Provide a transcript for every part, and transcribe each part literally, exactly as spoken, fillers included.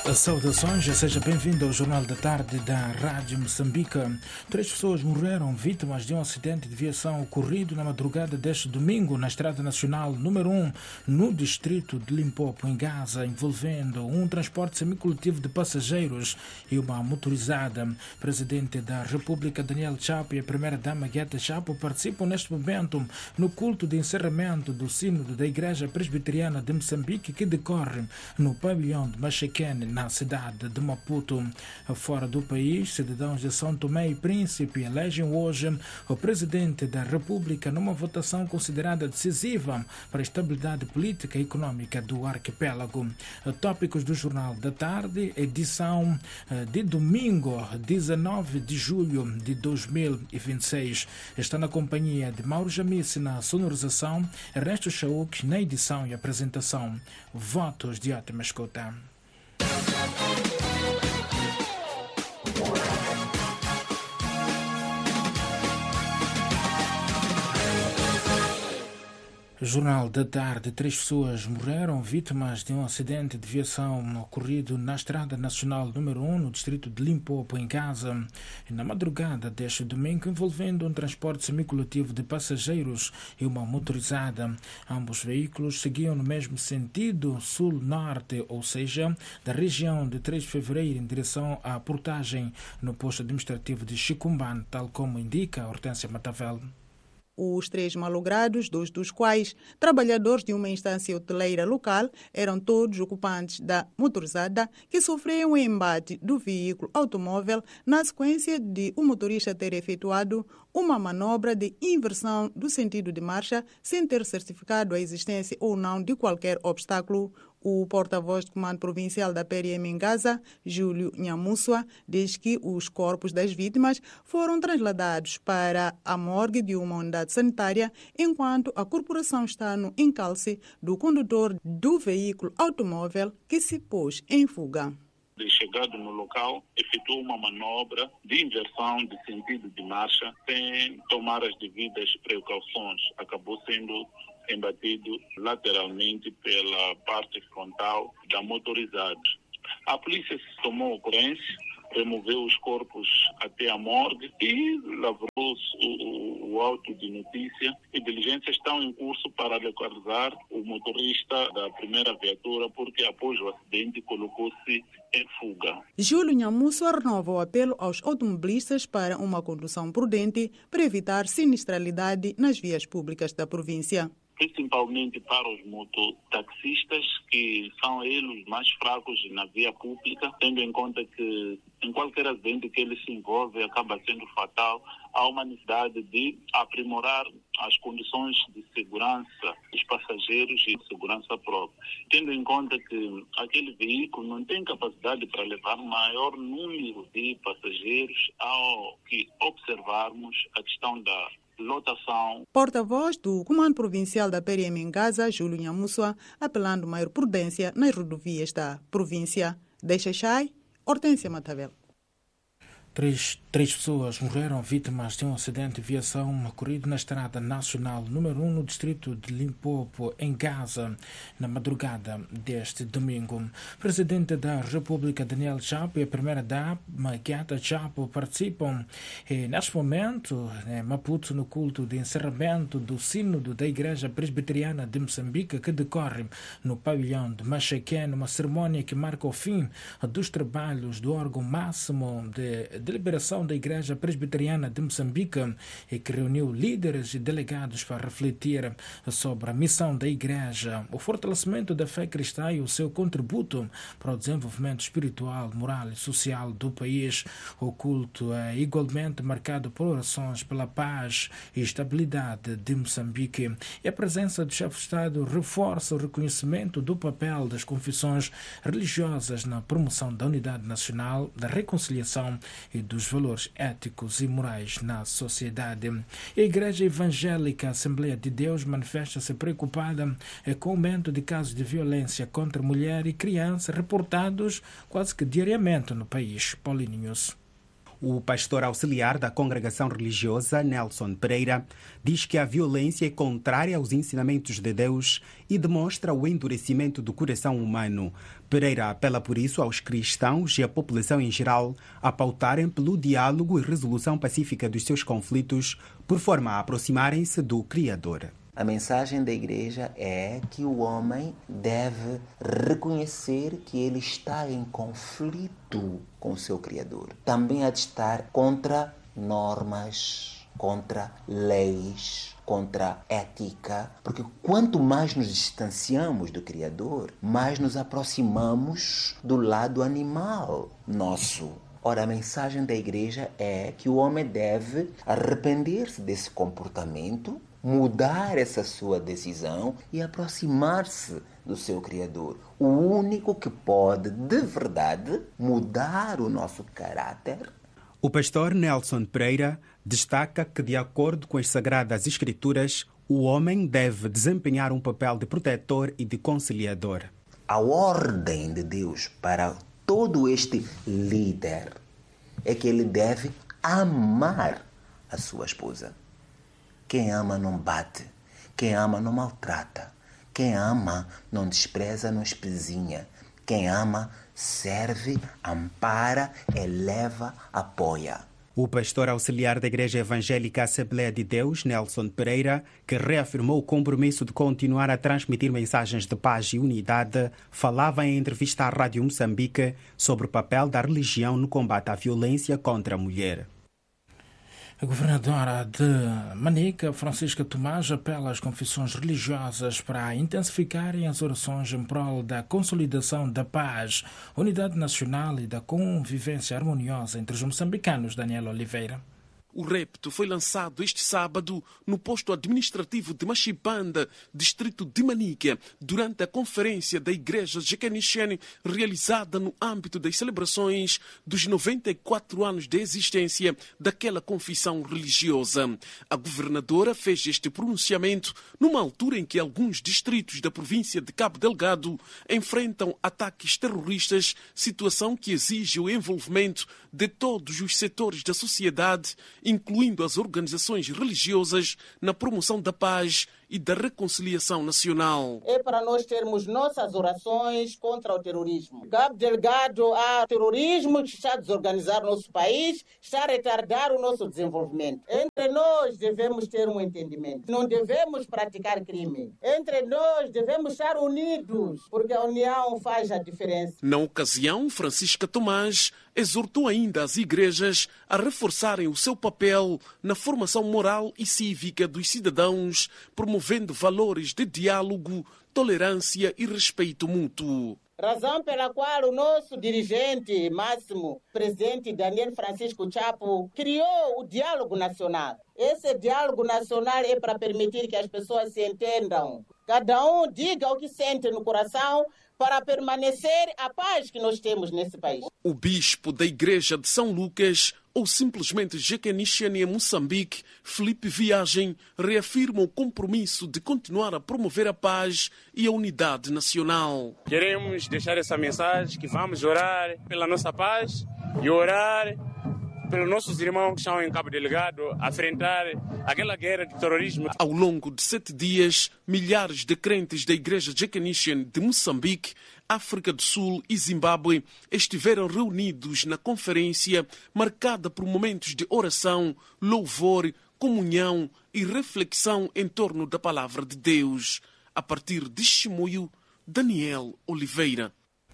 Saudações, seja bem-vindo ao Jornal da Tarde da Rádio Moçambique. Três pessoas morreram vítimas de um acidente de viação ocorrido na madrugada deste domingo na Estrada Nacional número um, no distrito de Limpopo, em Gaza, envolvendo um transporte semicoletivo de passageiros e uma motorizada. O presidente da República, Daniel Chapo, e a primeira-dama, Guetta Chapo, participam neste momento no culto de encerramento do Sínodo da Igreja Presbiteriana de Moçambique, que decorre no pavilhão de Machaquene, na cidade de Maputo. Fora do país, cidadãos de São Tomé e Príncipe elegem hoje o presidente da República numa votação considerada decisiva para a estabilidade política e econômica do arquipélago. Tópicos do Jornal da Tarde, edição de domingo, dezenove de julho de dois mil e vinte e seis. Está na companhia de Mauro Jamice na sonorização, Ernesto Chauk na edição e apresentação. Votos de ótima escuta. Jornal da Tarde. Três pessoas morreram vítimas de um acidente de viação ocorrido na Estrada Nacional número um, no distrito de Limpopo, em Gaza, na madrugada deste domingo, envolvendo um transporte semicoletivo de passageiros e uma motorizada. Ambos veículos seguiam no mesmo sentido sul-norte, ou seja, da região de três de fevereiro em direção à portagem no posto administrativo de Chicumbane, tal como indica Hortência Matavel. Os três malogrados, dois dos quais trabalhadores de uma instância hoteleira local, eram todos ocupantes da motorizada que sofreram o embate do veículo automóvel na sequência de o motorista ter efetuado uma manobra de inversão do sentido de marcha sem ter certificado a existência ou não de qualquer obstáculo. O porta-voz do Comando Provincial da P R M em Gaza, Júlio Nhamussua, diz que os corpos das vítimas foram transladados para a morgue de uma unidade sanitária, enquanto a corporação está no encalce do condutor do veículo automóvel que se pôs em fuga. De chegado no local, efetuou uma manobra de inversão de sentido de marcha sem tomar as devidas precauções. Acabou sendo embatido lateralmente pela parte frontal da motorizada. A polícia tomou ocorrência, removeu os corpos até a morgue e lavrou o, o auto de notícia e diligências estão em curso para localizar o motorista da primeira viatura, porque após o acidente colocou-se em fuga. Júlio Nhamussua renova o apelo aos automobilistas para uma condução prudente para evitar sinistralidade nas vias públicas da província. Principalmente para os mototaxistas, que são eles os mais fracos na via pública, tendo em conta que em qualquer acidente que eles se envolvem acaba sendo fatal. Há uma necessidade de aprimorar as condições de segurança dos passageiros e de segurança própria, tendo em conta que aquele veículo não tem capacidade para levar maior número de passageiros, ao que observarmos a questão da lotação. Porta-voz do Comando Provincial da P R M em Gaza, Júlio Nhamussua, apelando maior prudência nas rodovias da província. Deixa Chai, Hortência Matavel. Três, três pessoas morreram vítimas de um acidente de viação ocorrido na Estrada Nacional número um, no distrito de Limpopo, em Gaza, na madrugada deste domingo. O presidente da República, Daniel Chapo, e a primeira-dama, Guetta Chapo, participam eh, neste momento em Maputo no culto de encerramento do Sínodo da Igreja Presbiteriana de Moçambique, que decorre no pavilhão de Machaquene, uma cerimônia que marca o fim dos trabalhos do órgão máximo de deliberação da Igreja Presbiteriana de Moçambique, e que reuniu líderes e delegados para refletir sobre a missão da Igreja, o fortalecimento da fé cristã e o seu contributo para o desenvolvimento espiritual, moral e social do país. O culto é igualmente marcado por orações pela paz e estabilidade de Moçambique, e a presença do chefe de Estado reforça o reconhecimento do papel das confissões religiosas na promoção da unidade nacional, da reconciliação e dos valores éticos e morais na sociedade. A Igreja Evangélica Assembleia de Deus manifesta-se preocupada com o aumento de casos de violência contra mulher e criança reportados quase que diariamente no país. Paulinhos. O pastor auxiliar da congregação religiosa, Nelson Pereira, diz que a violência é contrária aos ensinamentos de Deus e demonstra o endurecimento do coração humano. Pereira apela por isso aos cristãos e à população em geral a pautarem pelo diálogo e resolução pacífica dos seus conflitos, por forma a aproximarem-se do Criador. A mensagem da igreja é que o homem deve reconhecer que ele está em conflito com o seu Criador. Também há de estar contra normas, contra leis, contra ética, porque quanto mais nos distanciamos do Criador, mais nos aproximamos do lado animal nosso. Ora, a mensagem da igreja é que o homem deve arrepender-se desse comportamento, mudar essa sua decisão e aproximar-se do seu Criador. O único que pode, de verdade, mudar o nosso caráter. O pastor Nelson Pereira destaca que, de acordo com as Sagradas Escrituras, o homem deve desempenhar um papel de protetor e de conciliador. A ordem de Deus para todo este líder é que ele deve amar a sua esposa. Quem ama não bate, quem ama não maltrata, quem ama não despreza, não espezinha, quem ama serve, ampara, eleva, apoia. O pastor auxiliar da Igreja Evangélica Assembleia de Deus, Nelson Pereira, que reafirmou o compromisso de continuar a transmitir mensagens de paz e unidade, falava em entrevista à Rádio Moçambique sobre o papel da religião no combate à violência contra a mulher. A governadora de Manica, Francisca Tomás, apela às confissões religiosas para intensificarem as orações em prol da consolidação da paz, unidade nacional e da convivência harmoniosa entre os moçambicanos. Daniel Oliveira. O repto foi lançado este sábado no posto administrativo de Machipanda, distrito de Manica, durante a conferência da Igreja Jecanixene realizada no âmbito das celebrações dos noventa e quatro anos de existência daquela confissão religiosa. A governadora fez este pronunciamento numa altura em que alguns distritos da província de Cabo Delgado enfrentam ataques terroristas, situação que exige o envolvimento de todos os setores da sociedade, incluindo as organizações religiosas, na promoção da paz e da reconciliação nacional. É para nós termos nossas orações contra o terrorismo. Cabo Delgado há terrorismo que está a desorganizar o nosso país, está a retardar o nosso desenvolvimento. Entre nós devemos ter um entendimento. Não devemos praticar crime. Entre nós devemos estar unidos, porque a união faz a diferença. Na ocasião, Francisca Tomás exortou ainda as igrejas a reforçarem o seu papel na formação moral e cívica dos cidadãos, promovendo valores de diálogo, tolerância e respeito mútuo. Razão pela qual o nosso dirigente máximo, presidente Daniel Francisco Chapo, criou o diálogo nacional. Esse diálogo nacional é para permitir que as pessoas se entendam. Cada um diga o que sente no coração para permanecer a paz que nós temos nesse país. O bispo da Igreja de São Lucas, ou simplesmente Jecanixene em Moçambique, Felipe Viagem, reafirma o compromisso de continuar a promover a paz e a unidade nacional. Queremos deixar essa mensagem que vamos orar pela nossa paz e orar pelos nossos irmãos que estão em Cabo Delgado a enfrentar aquela guerra de terrorismo. Ao longo de sete dias, milhares de crentes da Igreja Jecanixene de Moçambique, África do Sul e Zimbábue estiveram reunidos na conferência marcada por momentos de oração, louvor, comunhão e reflexão em torno da palavra de Deus. A partir de Chimoio, Daniel Oliveira.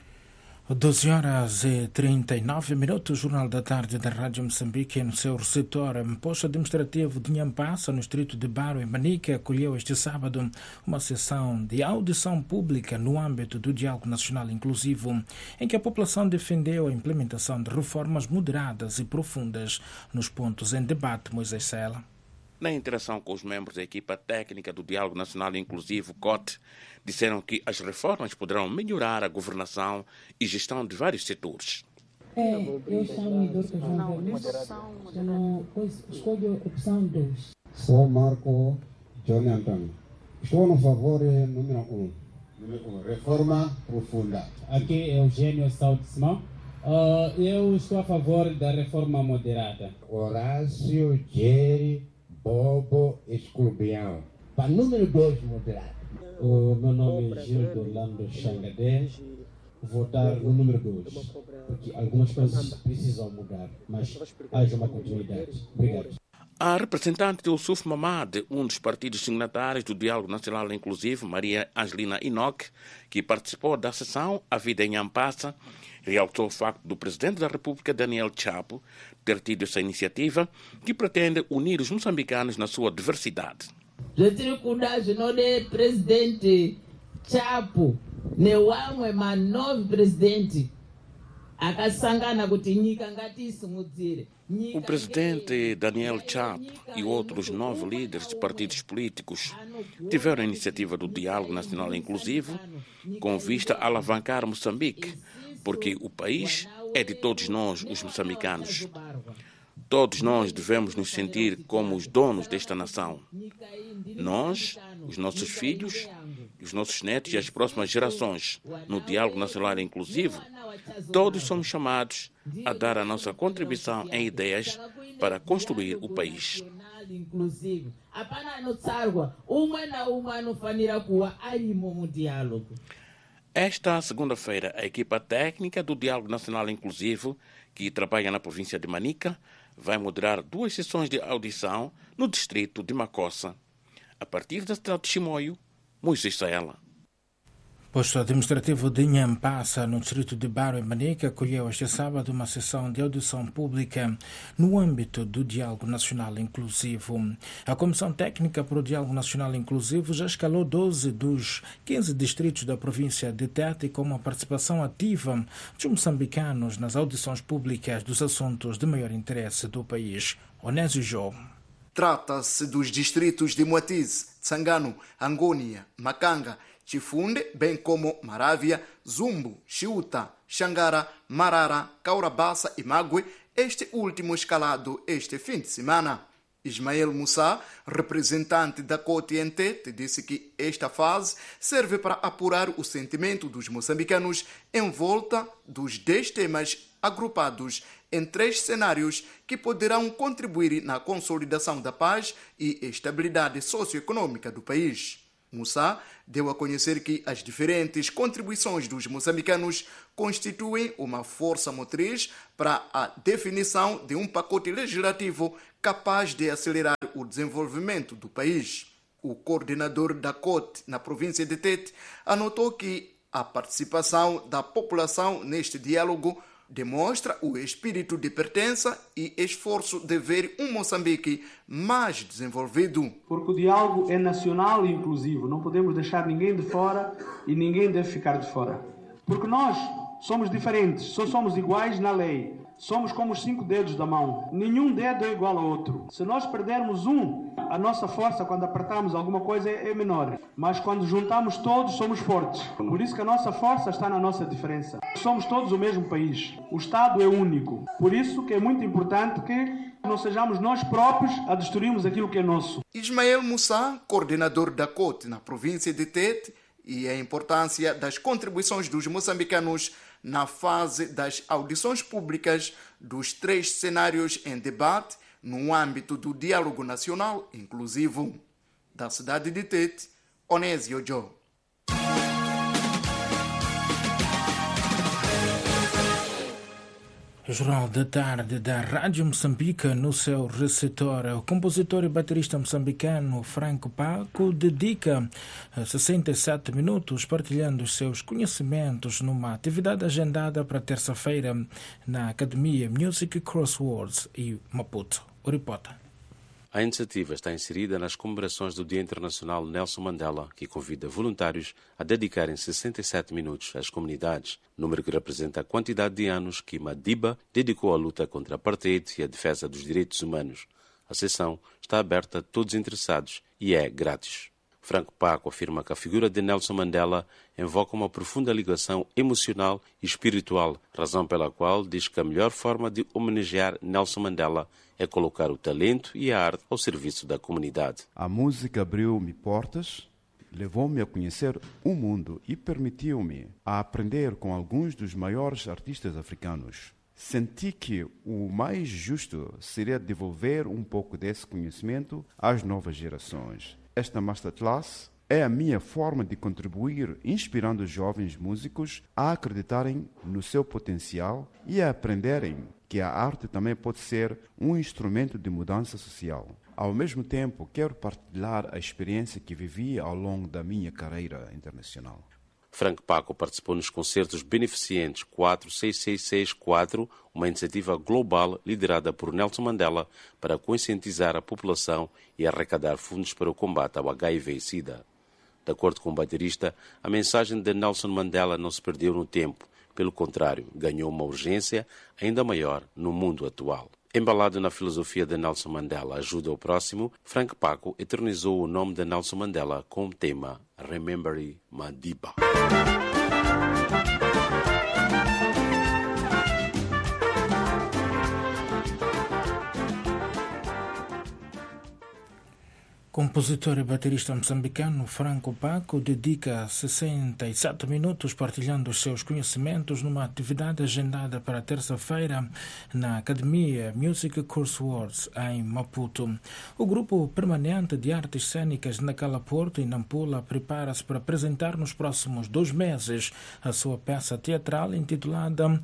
doze horas e trinta e nove minutos, Jornal da Tarde da Rádio Moçambique, no seu receptor. O posto administrativo de Nhampassa, no distrito de Baro, em Manica, acolheu este sábado uma sessão de audição pública no âmbito do Diálogo Nacional Inclusivo, em que a população defendeu a implementação de reformas moderadas e profundas nos pontos em debate. Moisés Sela. Na interação com os membros da equipa técnica do Diálogo Nacional Inclusivo, C O T, disseram que as reformas poderão melhorar a governação e gestão de vários setores. É, eu chamo-me doutor João Gomes, escolho opção dois. Sou Marco Johnny Antônio. Estou no favor número um. Número um, reforma profunda. Aqui é Eugênio Saúde Simão. Uh, eu estou a favor da reforma moderada. Horácio, Jerry, Bobo, Escorpião. Para número dois, moderado. O meu nome é Gildo Orlando Xangadé. Votar no número dois, porque algumas coisas precisam mudar, mas haja uma continuidade. Obrigado. A representante de Ossuf Mamad, um dos partidos signatários do Diálogo Nacional Inclusivo, Maria Angelina Inoc, que participou da sessão A Vida em Ampassa, realçou o facto do presidente da República, Daniel Chapo, ter tido essa iniciativa que pretende unir os moçambicanos na sua diversidade. Retiricudade não é presidente Chapo, newamwe manovi presidente akasangana kuti nyika ngatisimudzire. O presidente Daniel Chapo e outros nove líderes de partidos políticos tiveram a iniciativa do Diálogo Nacional Inclusivo com vista a alavancar Moçambique, porque o país é de todos nós, os moçambicanos. Todos nós devemos nos sentir como os donos desta nação. Nós, os nossos filhos, os nossos netos e as próximas gerações, no Diálogo Nacional Inclusivo, todos somos chamados a dar a nossa contribuição em ideias para construir o país. Esta segunda-feira, a equipa técnica do Diálogo Nacional Inclusivo, que trabalha na província de Manica, vai moderar duas sessões de audição no distrito de Macossa. A partir da cidade de Chimoio, Moisés Saela. Posto administrativo de Nhampassa, no distrito de Barro e Manica, acolheu este sábado uma sessão de audição pública no âmbito do Diálogo Nacional Inclusivo. A Comissão Técnica para o Diálogo Nacional Inclusivo já escalou doze dos quinze distritos da província de Tete com uma participação ativa dos moçambicanos nas audições públicas dos assuntos de maior interesse do país. Onésio Jô. Trata-se dos distritos de Moatize, Tsangano, Angônia, Macanga, Chifunde, bem como Maravia, Zumbo, Chiuta, Xangara, Marara, Caurabassa e Mague, este último escalado este fim de semana. Ismael Moussa, representante da C O T em Tete, disse que esta fase serve para apurar o sentimento dos moçambicanos em volta dos dez temas agrupados em três cenários que poderão contribuir na consolidação da paz e estabilidade socioeconômica do país. Moussa deu a conhecer que as diferentes contribuições dos moçambicanos constituem uma força motriz para a definição de um pacote legislativo capaz de acelerar o desenvolvimento do país. O coordenador da C O T na província de Tete anotou que a participação da população neste diálogo demonstra o espírito de pertença e esforço de ver um Moçambique mais desenvolvido. Porque o diálogo é nacional e inclusivo. Não podemos deixar ninguém de fora e ninguém deve ficar de fora. Porque nós somos diferentes, só somos iguais na lei. Somos como os cinco dedos da mão. Nenhum dedo é igual ao outro. Se nós perdermos um, a nossa força quando apertamos alguma coisa é menor. Mas quando juntamos todos, somos fortes. Por isso que a nossa força está na nossa diferença. Somos todos o mesmo país. O Estado é único. Por isso que é muito importante que não sejamos nós próprios a destruirmos aquilo que é nosso. Ismael Moussa, coordenador da C O T na província de Tete, e a importância das contribuições dos moçambicanos na fase das audições públicas dos três cenários em debate no âmbito do Diálogo Nacional Inclusivo. Da cidade de Tete, Onésio Jô. Jornal da Tarde da Rádio Moçambique no seu receptor. O compositor e baterista moçambicano Franco Paco dedica sessenta e sete minutos partilhando os seus conhecimentos numa atividade agendada para terça-feira na Academia Music Crosswords e Maputo. O repórter. A iniciativa está inserida nas comemorações do Dia Internacional Nelson Mandela, que convida voluntários a dedicarem sessenta e sete minutos às comunidades, número que representa a quantidade de anos que Madiba dedicou à luta contra a apartheid e à defesa dos direitos humanos. A sessão está aberta a todos interessados e é grátis. Franco Paco afirma que a figura de Nelson Mandela invoca uma profunda ligação emocional e espiritual, razão pela qual diz que a melhor forma de homenagear Nelson Mandela é colocar o talento e a arte ao serviço da comunidade. A música abriu-me portas levou-me a conhecer o mundo e permitiu-me a aprender com alguns dos maiores artistas africanos. Senti que o mais justo seria devolver um pouco desse conhecimento às novas gerações. Esta masterclass é a minha forma de contribuir, inspirando jovens músicos a acreditarem no seu potencial e a aprenderem que a arte também pode ser um instrumento de mudança social. Ao mesmo tempo, quero partilhar a experiência que vivi ao longo da minha carreira internacional. Frank Paco participou nos concertos beneficentes quatro seis seis seis quatro, uma iniciativa global liderada por Nelson Mandela para conscientizar a população e arrecadar fundos para o combate ao H I V e SIDA. De acordo com o baterista, a mensagem de Nelson Mandela não se perdeu no tempo. Pelo contrário, ganhou uma urgência ainda maior no mundo atual. Embalado na filosofia de Nelson Mandela, ajuda ao próximo, Frank Paco eternizou o nome de Nelson Mandela com o tema Remember Madiba. Compositor e baterista moçambicano Franco Paco dedica sessenta e sete minutos partilhando os seus conhecimentos numa atividade agendada para terça-feira na Academia Music Courseworks em Maputo. O grupo permanente de artes cênicas de Nacala Porto e Nampula prepara-se para apresentar nos próximos dois meses a sua peça teatral intitulada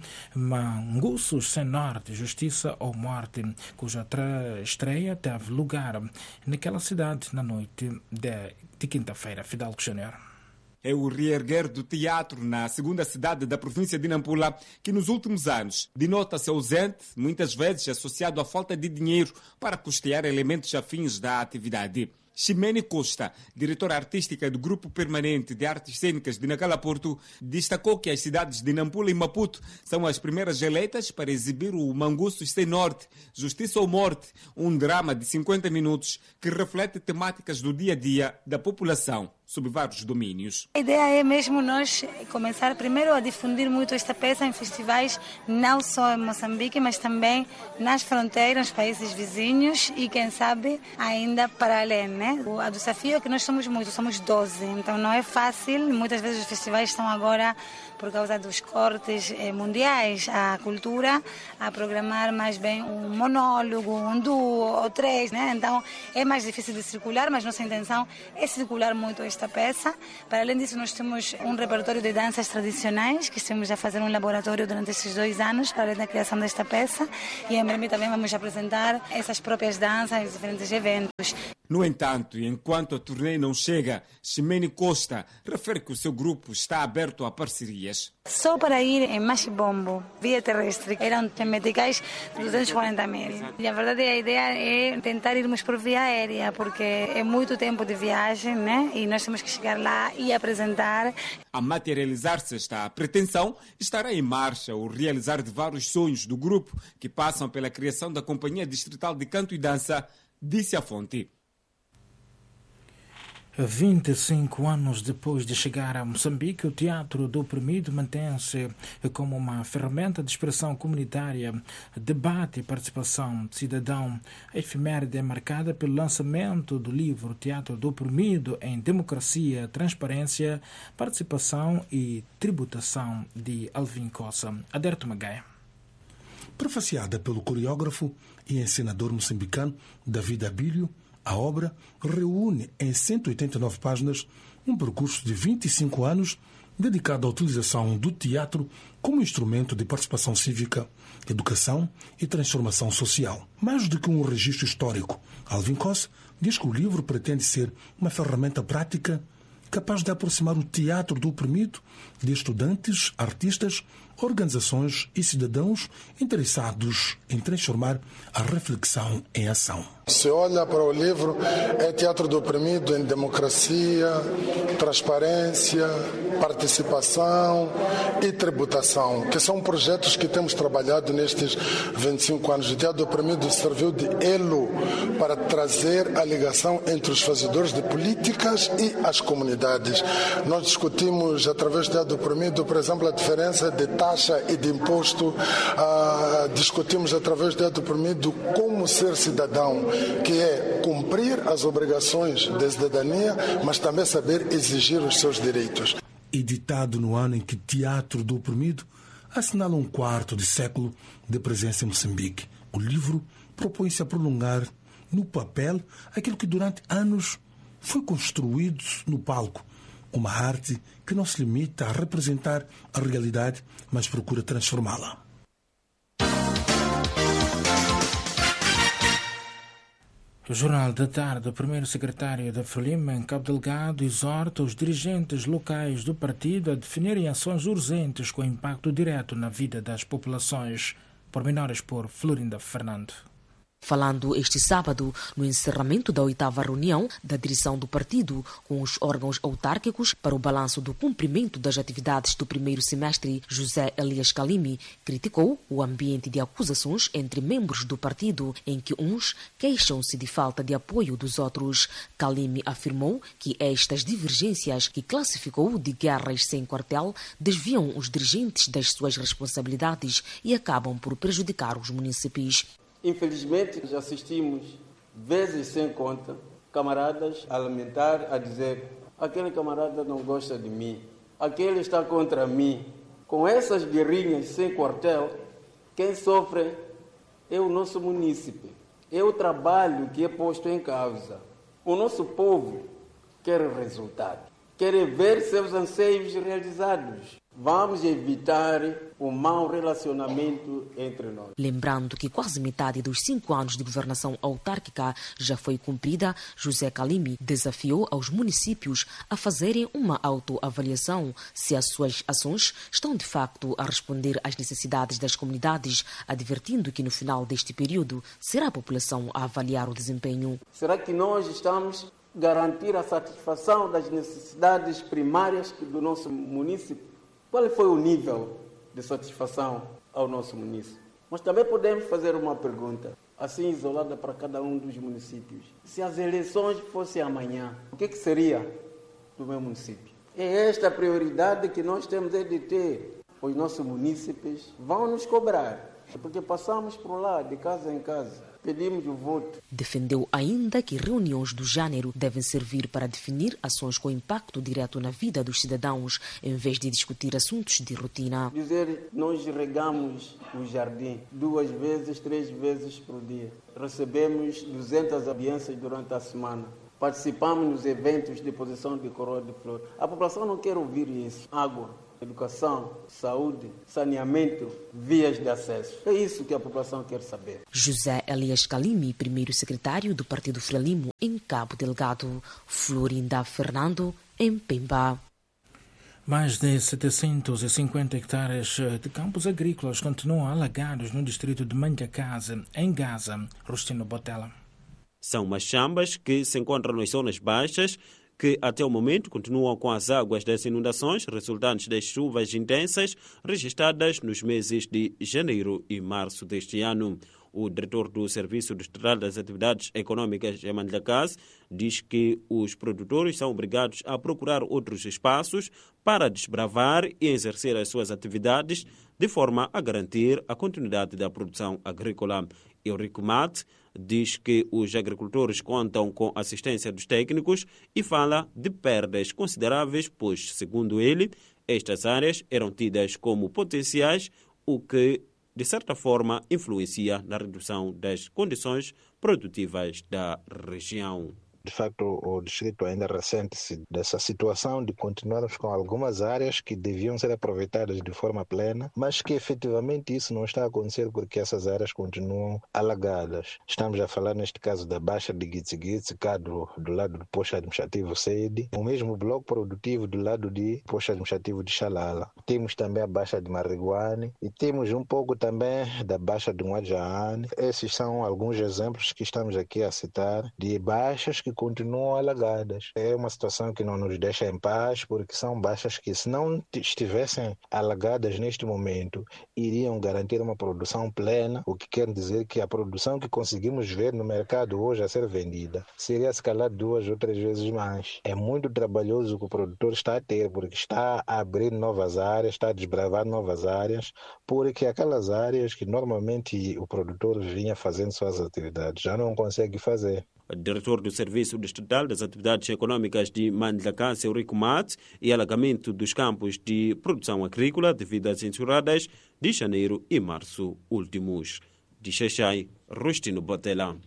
Manguços Sem Norte, Justiça ou Morte, cuja estreia teve lugar naquela cidade na noite de, de quinta-feira. Fidalgo Júnior. É o reerguer do teatro na segunda cidade da província de Nampula, que nos últimos anos denota-se ausente, muitas vezes associado à falta de dinheiro para custear elementos afins da atividade. Ximene Costa, diretora artística do Grupo Permanente de Artes Cênicas de Nacala Porto, destacou que as cidades de Nampula e Maputo são as primeiras eleitas para exibir o Manguços Sem Norte, Justiça ou Morte, um drama de cinquenta minutos que reflete temáticas do dia a dia da população sob vários domínios. A ideia é mesmo nós começar primeiro a difundir muito esta peça em festivais, não só em Moçambique, mas também nas fronteiras, nos países vizinhos e, quem sabe, ainda para além, né? O desafio é que nós somos muitos, somos doze, então não é fácil. Muitas vezes os festivais estão agora, por causa dos cortes mundiais, a cultura, a programar mais bem um monólogo, um duo ou três, né? Então é mais difícil de circular, mas nossa intenção é circular muito esta peça. Para além disso, nós temos um repertório de danças tradicionais, que estamos a fazer um laboratório durante esses dois anos, para além da criação desta peça, e em breve também vamos apresentar essas próprias danças em diferentes eventos. No entanto, enquanto a turnê não chega, Ximene Costa refere que o seu grupo está aberto a parcerias. Só para ir em Machibombo, via terrestre, eram meticais de duzentos e quarenta mil. E a verdade, a ideia é tentar irmos por via aérea, porque é muito tempo de viagem, né? E nós temos que chegar lá e apresentar. A materializar-se esta pretensão, estará em marcha o realizar de vários sonhos do grupo que passam pela criação da Companhia Distrital de Canto e Dança, disse a fonte. vinte e cinco anos depois de chegar a Moçambique, o Teatro do Oprimido mantém-se como uma ferramenta de expressão comunitária, debate e participação cidadão. A efeméride é marcada pelo lançamento do livro Teatro do Oprimido em Democracia, Transparência, Participação e Tributação, de Alvin Cossa. Aderto Magaia. Prefaciada pelo coreógrafo e encenador moçambicano David Abílio, a obra reúne em cento e oitenta e nove páginas um percurso de vinte e cinco anos dedicado à utilização do teatro como instrumento de participação cívica, educação e transformação social. Mais do que um registro histórico, Alvin Cossa diz que o livro pretende ser uma ferramenta prática capaz de aproximar o teatro do oprimido de estudantes, artistas, organizações e cidadãos interessados em transformar a reflexão em ação. Se olha para o livro, é Teatro do Oprimido em Democracia, Transparência, Participação e Tributação, que são projetos que temos trabalhado nestes vinte e cinco anos. O Teatro do Oprimido serviu de elo para trazer a ligação entre os fazedores de políticas e as comunidades. Nós discutimos, através do Teatro do Oprimido, por exemplo, a diferença de taxa e de imposto, uh, discutimos através do permitido como ser cidadão, que é cumprir as obrigações de cidadania, mas também saber exigir os seus direitos. Editado no ano em que Teatro do Oprimido assinala um quarto de século de presença em Moçambique, o livro propõe-se a prolongar no papel aquilo que durante anos foi construído no palco, uma arte que não se limita a representar a realidade, mas procura transformá-la. O Jornal da Tarde, o primeiro secretário da Frelimo, em Cabo Delgado, exorta os dirigentes locais do partido a definirem ações urgentes com impacto direto na vida das populações. Pormenores por Florinda Fernando. Falando este sábado no encerramento da oitava reunião da direção do partido com os órgãos autárquicos para o balanço do cumprimento das atividades do primeiro semestre, José Elias Kalimi criticou o ambiente de acusações entre membros do partido, em que uns queixam-se de falta de apoio dos outros. Kalimi afirmou que estas divergências, que classificou de guerras sem quartel, desviam os dirigentes das suas responsabilidades e acabam por prejudicar os munícipes. Infelizmente, já assistimos vezes sem conta camaradas a lamentar, a dizer: aquele camarada não gosta de mim, aquele está contra mim. Com essas guerrinhas sem quartel, quem sofre é o nosso munícipe, é o trabalho que é posto em causa. O nosso povo quer resultado, quer ver seus anseios realizados. Vamos evitar o mau relacionamento entre nós. Lembrando que quase metade dos cinco anos de governação autárquica já foi cumprida, José Kalimi desafiou aos municípios a fazerem uma autoavaliação se as suas ações estão de facto a responder às necessidades das comunidades, advertindo que no final deste período será a população a avaliar o desempenho. Será que nós estamos a garantir a satisfação das necessidades primárias do nosso município? Qual foi o nível de satisfação ao nosso município? Mas também podemos fazer uma pergunta, assim isolada para cada um dos municípios. Se as eleições fossem amanhã, o que, que seria do meu município? É esta a prioridade que nós temos de ter. Os nossos munícipes vão nos cobrar, porque passamos por lá, de casa em casa. Pedimos o voto. Defendeu ainda que reuniões do gênero devem servir para definir ações com impacto direto na vida dos cidadãos, em vez de discutir assuntos de rotina. Dizer, nós regamos o jardim duas vezes, três vezes por dia. Recebemos duzentas audiências durante a semana. Participamos nos eventos de deposição de coroa de flor. A população não quer ouvir isso. Água, educação, saúde, saneamento, vias de acesso. É isso que a população quer saber. José Elias Kalimi, primeiro secretário do Partido Frelimo em Cabo Delgado. Florinda Fernando, em Pemba. Mais de setecentos e cinquenta hectares de campos agrícolas continuam alagados no distrito de Mandiakaze, em Gaza. Rustino Botella. São machambas que se encontram nas zonas baixas, que até o momento continuam com as águas das inundações resultantes das chuvas intensas registradas nos meses de janeiro e março deste ano. O diretor do Serviço Distrital das Atividades Econômicas de Mandiakaze diz que os produtores são obrigados a procurar outros espaços para desbravar e exercer as suas atividades de forma a garantir a continuidade da produção agrícola. Eurico Mate diz que os agricultores contam com assistência dos técnicos e fala de perdas consideráveis, pois, segundo ele, estas áreas eram tidas como potenciais, o que, de certa forma, influencia na redução das condições produtivas da região. De facto, o distrito ainda ressente-se dessa situação de continuarmos com algumas áreas que deviam ser aproveitadas de forma plena, mas que efetivamente isso não está a acontecer porque essas áreas continuam alagadas. Estamos a falar neste caso da Baixa de Gitsigitsi, cá do, do lado do posto administrativo Sede, o mesmo bloco produtivo do lado do posto administrativo de Xalala. Temos também a Baixa de Mariguane e temos um pouco também da Baixa de Nguadjane. Esses são alguns exemplos que estamos aqui a citar de baixas que continuam alagadas. É uma situação que não nos deixa em paz, porque são baixas que, se não estivessem alagadas neste momento, iriam garantir uma produção plena, o que quer dizer que a produção que conseguimos ver no mercado hoje a ser vendida seria se calhar duas ou três vezes mais. É muito trabalhoso o que o produtor está a ter, porque está a abrir novas áreas, está a desbravar novas áreas, porque aquelas áreas que normalmente o produtor vinha fazendo suas atividades já não consegue fazer. O diretor do Serviço Distrital das Atividades Econômicas de Mandlaka, Eurico Mat, e alagamento dos campos de produção agrícola devido às enxurradas de janeiro e março últimos. De Xaixai, Rustino Botela.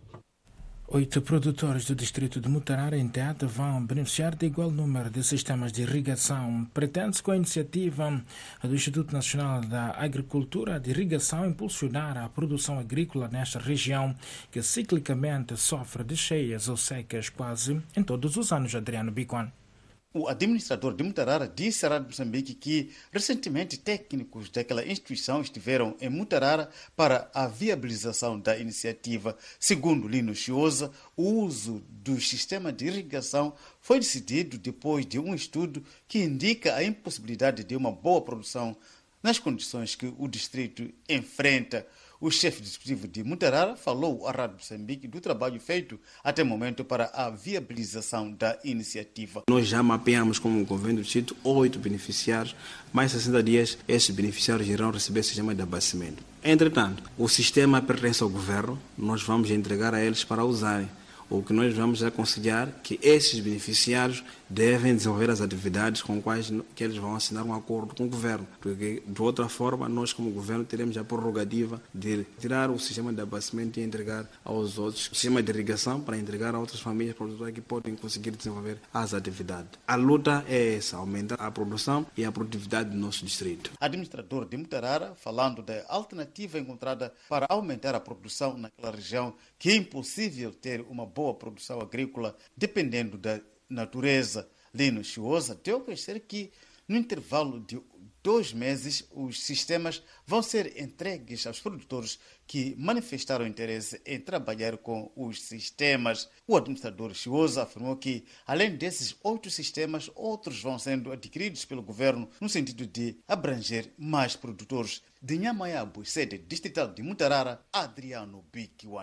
Oito produtores do distrito de Mutarara, em Tete, vão beneficiar de igual número de sistemas de irrigação. Pretende-se, com a iniciativa do Instituto Nacional da Agricultura de Irrigação, impulsionar a produção agrícola nesta região, que ciclicamente sofre de cheias ou secas quase em todos os anos. Adriano Bicon. O administrador de Mutarara disse à Rádio Moçambique que, recentemente, técnicos daquela instituição estiveram em Mutarara para a viabilização da iniciativa. Segundo Lino Chiosa, o uso do sistema de irrigação foi decidido depois de um estudo que indica a impossibilidade de uma boa produção nas condições que o distrito enfrenta. O chefe executivo de Mutarara falou à Rádio Moçambique do trabalho feito até o momento para a viabilização da iniciativa. Nós já mapeamos como governo do distrito oito beneficiários, mais sessenta dias esses beneficiários irão receber sistema de abastecimento. Entretanto, o sistema pertence ao governo, nós vamos entregar a eles para usarem. O que nós vamos aconselhar que esses beneficiários devem desenvolver as atividades com quais que eles vão assinar um acordo com o governo, porque de outra forma nós como governo teremos a prerrogativa de tirar o sistema de abastecimento e entregar aos outros o sistema de irrigação para entregar a outras famílias produtoras que podem conseguir desenvolver as atividades. A luta é essa, aumentar a produção e a produtividade do nosso distrito. Administrador de Mutarara, falando da alternativa encontrada para aumentar a produção naquela região, que é impossível ter uma boa produção agrícola dependendo da natureza. Lino Chiosa deu a conhecer que, no intervalo de dois meses, os sistemas vão ser entregues aos produtores que manifestaram interesse em trabalhar com os sistemas. O administrador Chiosa afirmou que, além desses oito sistemas, outros vão sendo adquiridos pelo governo no sentido de abranger mais produtores. De Nhamaiabu, sede distrital de Mutarara, Adriano Bikiwan.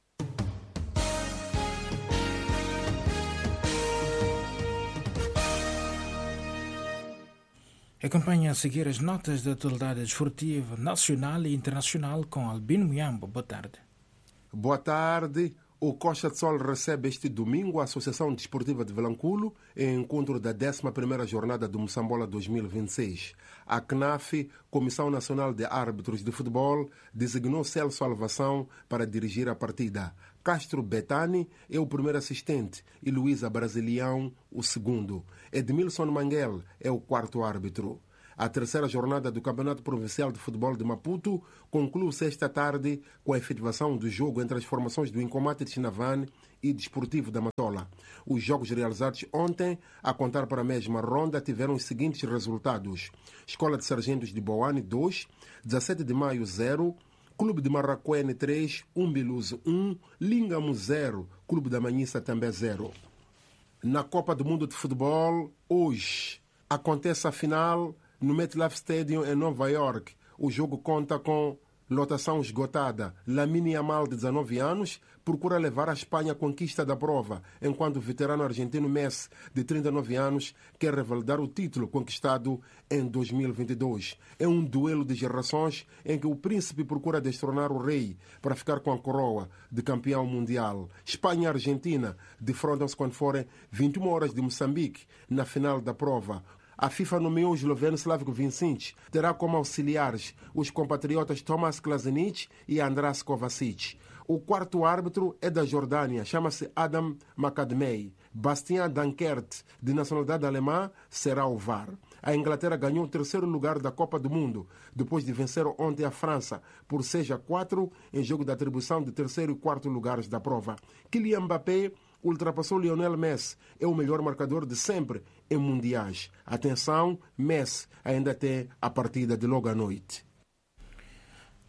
Acompanhe a seguir as notas da atualidade desportiva nacional e internacional com Albino Miambo. Boa tarde. Boa tarde. O Costa de Sol recebe este domingo a Associação Desportiva de Vilanculo em encontro da décima primeira jornada do Moçambola dois mil e vinte e seis. A C N A F, Comissão Nacional de Árbitros de Futebol, designou Celso Alvação para dirigir a partida. Castro Betani é o primeiro assistente e Luísa Brasilião o segundo. Edmilson Manguel é o quarto árbitro. A terceira jornada do Campeonato Provincial de Futebol de Maputo conclui-se esta tarde com a efetivação do jogo entre as formações do Incomate de Chinavane e Desportivo da Matola. Os jogos realizados ontem, a contar para a mesma ronda, tiveram os seguintes resultados. Escola de Sargentos de Boane dois, dezassete de Maio zero, Clube de Marraquene três, Umbiluzo um, Língamo zero, Clube da Manhissa também zero. Na Copa do Mundo de Futebol, hoje, acontece a final no MetLife Stadium em Nova York. O jogo conta com lotação esgotada. Lamine Yamal, de dezanove anos, procura levar a Espanha à conquista da prova, enquanto o veterano argentino Messi, de trinta e nove anos, quer revalidar o título conquistado em dois mil e vinte e dois. É um duelo de gerações em que o príncipe procura destronar o rei para ficar com a coroa de campeão mundial. Espanha e Argentina defrontam-se quando forem vinte e uma horas de Moçambique, na final da prova. A FIFA nomeou o esloveno Slavko Vincic. Terá como auxiliares os compatriotas Tomas Klasenic e Andras Kovacic. O quarto árbitro é da Jordânia, chama-se Adam Makadmei. Bastien Dankert, de nacionalidade alemã, será o V A R. A Inglaterra ganhou o terceiro lugar da Copa do Mundo, depois de vencer ontem a França por seis a quatro em jogo de atribuição de terceiro e quarto lugares da prova. Kylian Mbappé ultrapassou Lionel Messi, é o melhor marcador de sempre em mundiais. Atenção, Messi ainda tem a partida de logo à noite.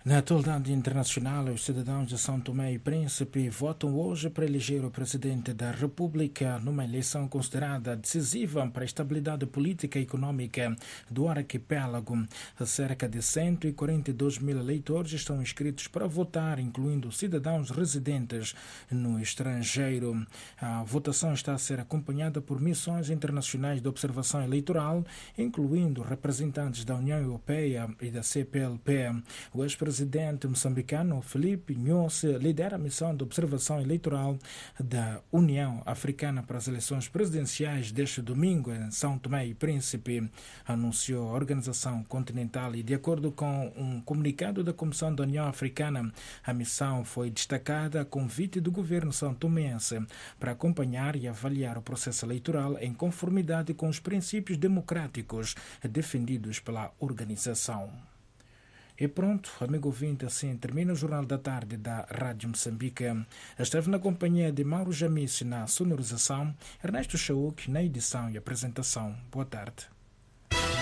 Na atualidade internacional, os cidadãos de São Tomé e Príncipe votam hoje para eleger o presidente da República numa eleição considerada decisiva para a estabilidade política e econômica do arquipélago. Cerca de cento e quarenta e dois mil eleitores estão inscritos para votar, incluindo cidadãos residentes no estrangeiro. A votação está a ser acompanhada por missões internacionais de observação eleitoral, incluindo representantes da União Europeia e da C P L P. O ex-presidente moçambicano Filipe Nyusi lidera a missão de observação eleitoral da União Africana para as eleições presidenciais deste domingo em São Tomé e Príncipe, anunciou a Organização Continental, e de acordo com um comunicado da Comissão da União Africana, a missão foi destacada a convite do governo são-tomense para acompanhar e avaliar o processo eleitoral em conformidade com os princípios democráticos defendidos pela organização. E pronto, amigo ouvinte, assim termina o Jornal da Tarde da Rádio Moçambique. Esteve na companhia de Mauro Jamice na sonorização, Ernesto Chauk na edição e apresentação. Boa tarde.